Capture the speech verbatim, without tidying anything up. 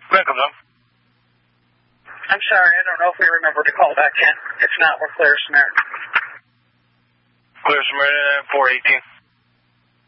Welcome, though. I'm sorry, I don't know if we remember to call back in. If not, we're clear, Samaritan. Clear, Samaritan, four eighteen.